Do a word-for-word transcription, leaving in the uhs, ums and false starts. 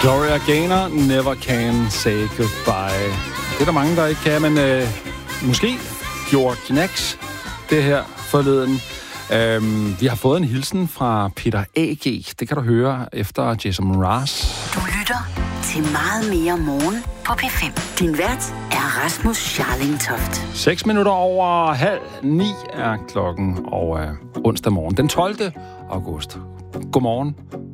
Gloria Gaynor, Never Can Say Goodbye. Det er der mange, der ikke kan, men øh, måske gjorde Knacks det her forleden. Øhm, vi har fået en hilsen fra Peter A G. Det kan du høre efter Jason Mraz. Du lytter til Meget Mere Morgen på P fem. Din vært er Rasmus Scharling Toft. Seks minutter over halv ni er klokken, og øh, onsdag morgen den tolvte august. Godmorgen.